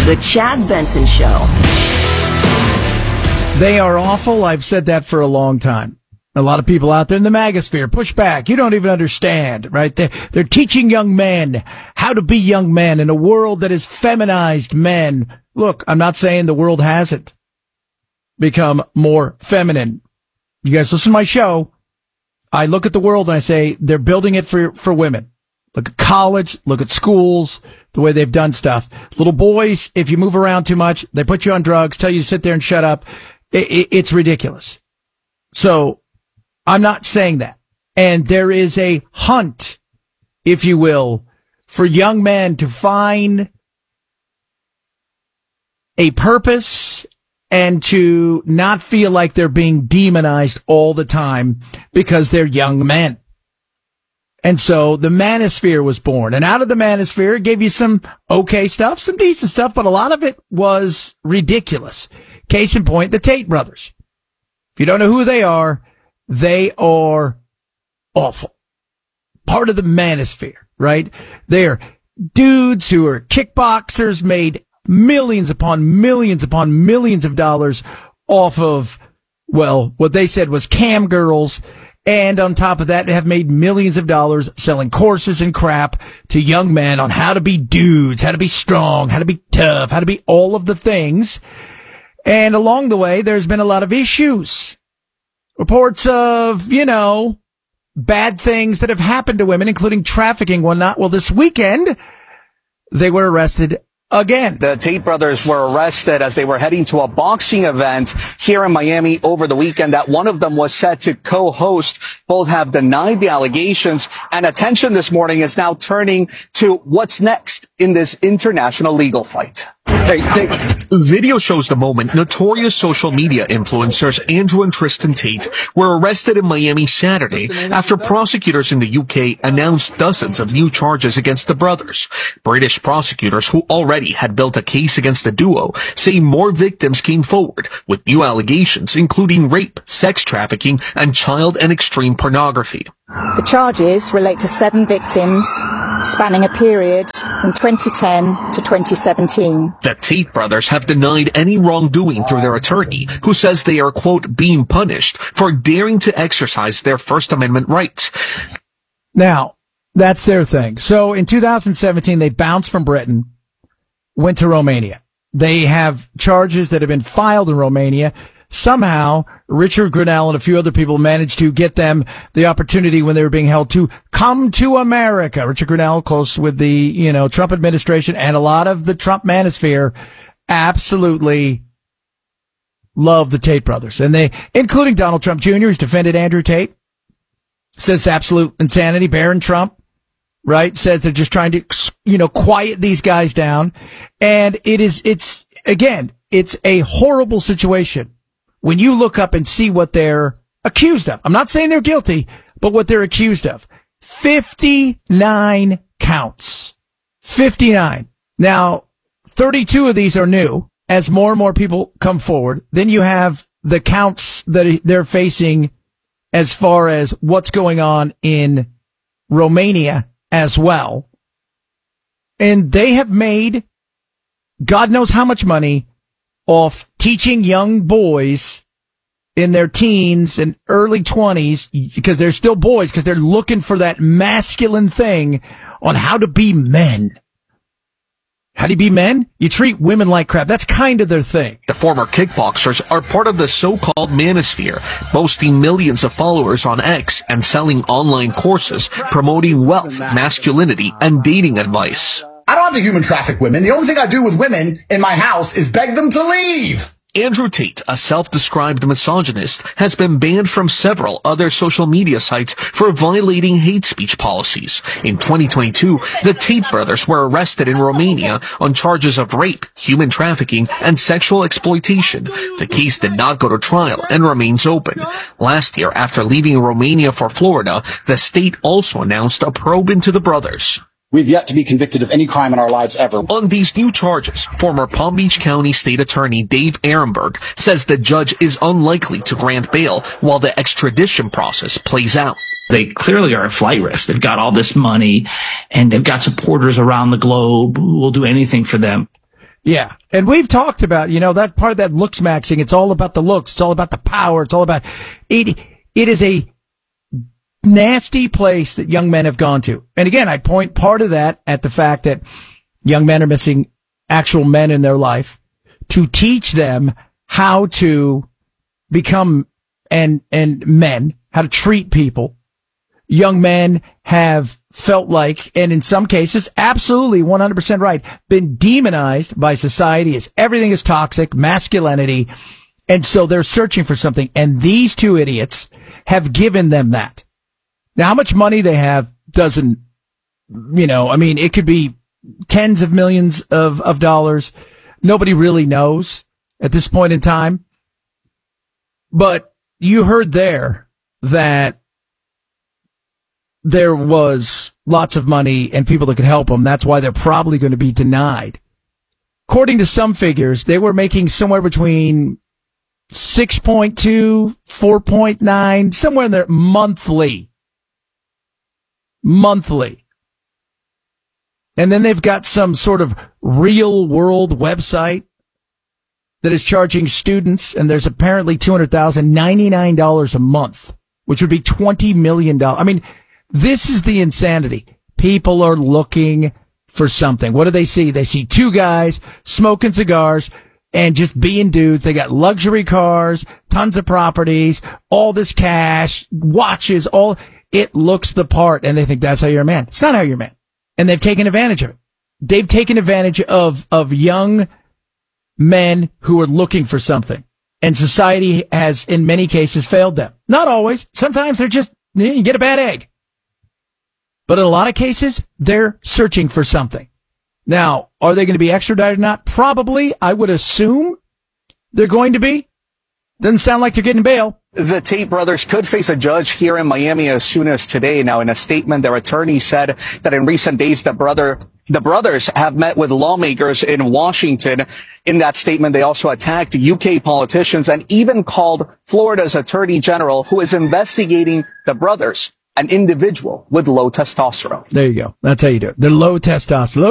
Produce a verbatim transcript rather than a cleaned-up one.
The Chad Benson Show. They are awful. I've said that for a long time. A lot of people out there in the magosphere push back. You don't even understand, right? They're, they're teaching young men how to be young men in a world that is feminized men. Look, I'm not saying the world hasn't become more feminine. You guys listen to my show. I look at the world and I say they're building it for, for women. Look at college, look at schools, the way they've done stuff. Little boys, if you move around too much, they put you on drugs, tell you to sit there and shut up. It, it, it's ridiculous. So I'm not saying that. And there is a hunt, if you will, for young men to find a purpose and to not feel like they're being demonized all the time because they're young men. And so the manosphere was born, and out of the manosphere it gave you some okay stuff, some decent stuff, but a lot of it was ridiculous. Case in point, the Tate brothers. If you don't know who they are, they are awful. Part of the manosphere, right? They're dudes who are kickboxers, made millions upon millions upon millions of dollars off of, well, what they said was cam girls. And on top of that, have made millions of dollars selling courses and crap to young men on how to be dudes, how to be strong, how to be tough, how to be all of the things. And along the way, there's been a lot of issues. Reports of, you know, bad things that have happened to women, including trafficking, whatnot. Well, this weekend, they were arrested again. The Tate brothers were arrested as they were heading to a boxing event here in Miami over the weekend that one of them was set to co-host. Both have denied the allegations, and attention this morning is now turning to what's next in this international legal fight. Hey, hey, video shows the moment notorious social media influencers Andrew and Tristan Tate were arrested in Miami Saturday after prosecutors in the U K announced dozens of new charges against the brothers. British prosecutors, who already had built a case against the duo, say more victims came forward with new allegations, including rape, sex trafficking, and child and extreme pornography. The charges relate to seven victims spanning a period from twenty ten to twenty seventeen. The Tate brothers have denied any wrongdoing through their attorney, who says they are, quote, being punished for daring to exercise their First Amendment rights. Now, that's their thing. So in two thousand seventeen, they bounced from Britain, went to Romania. They have charges that have been filed in Romania. Somehow, Richard Grenell and a few other people managed to get them the opportunity when they were being held to come to America. Richard Grenell, close with the, you know, Trump administration, and a lot of the Trump manosphere absolutely love the Tate brothers. And they, including Donald Trump Junior, who's defended Andrew Tate, says absolute insanity. Barron Trump, right, says they're just trying to, you know, quiet these guys down. And it is, it's, again, it's a horrible situation when you look up and see what they're accused of. I'm not saying they're guilty, but what they're accused of. fifty-nine counts. fifty-nine. Now, thirty-two of these are new as more and more people come forward. Then you have the counts that they're facing as far as what's going on in Romania as well. And they have made God knows how much money off teaching young boys in their teens and early twenties, because they're still boys, because they're looking for that masculine thing on how to be men. How do you be men? You treat women like crap. That's kind of their thing. The former kickboxers are part of the so-called manosphere, boasting millions of followers on X and selling online courses promoting wealth, masculinity, and dating advice. I don't have to human traffic women. The only thing I do with women in my house is beg them to leave. Andrew Tate, a self-described misogynist, has been banned from several other social media sites for violating hate speech policies. In twenty twenty-two, the Tate brothers were arrested in Romania on charges of rape, human trafficking, and sexual exploitation. The case did not go to trial and remains open. Last year, after leaving Romania for Florida, the state also announced a probe into the brothers. We've yet to be convicted of any crime in our lives ever. On these new charges, former Palm Beach County State Attorney Dave Ehrenberg says the judge is unlikely to grant bail while the extradition process plays out. They clearly are a flight risk. They've got all this money, and they've got supporters around the globe who will do anything for them. Yeah. And we've talked about, you know, that part of that looks maxing. It's all about the looks. It's all about the power. It's all about it. It is a nasty place that young men have gone to. And again, I point part of that at the fact that young men are missing actual men in their life to teach them how to become and, and men, how to treat people. Young men have felt like, and in some cases, absolutely one hundred percent right, been demonized by society as everything is toxic, masculinity. And so they're searching for something. And these two idiots have given them that. Now, how much money they have doesn't, you know, I mean, it could be tens of millions of, of dollars. Nobody really knows at this point in time. But you heard there that there was lots of money and people that could help them. That's why they're probably going to be denied. According to some figures, they were making somewhere between six point two, four point nine, somewhere in there monthly. Monthly. And then they've got some sort of real world website that is charging students, and there's apparently two hundred thousand, ninety-nine dollars a month, which would be twenty million dollars. I mean, this is the insanity. People are looking for something. What do they see? They see two guys smoking cigars and just being dudes. They got luxury cars, tons of properties, all this cash, watches, all. It looks the part, and they think that's how you're a man. It's not how you're a man. And they've taken advantage of it. They've taken advantage of, of young men who are looking for something. And society has, in many cases, failed them. Not always. Sometimes they're just, you get a bad egg. But in a lot of cases, they're searching for something. Now, are they going to be extradited or not? Probably. I would assume they're going to be. Doesn't sound like they're getting bail. The Tate brothers could face a judge here in Miami as soon as today. Now, in a statement, their attorney said that in recent days, the brother, the brothers have met with lawmakers in Washington. In that statement, they also attacked U K politicians and even called Florida's attorney general, who is investigating the brothers, an individual with low testosterone. There you go. That's how you do it. The low testosterone.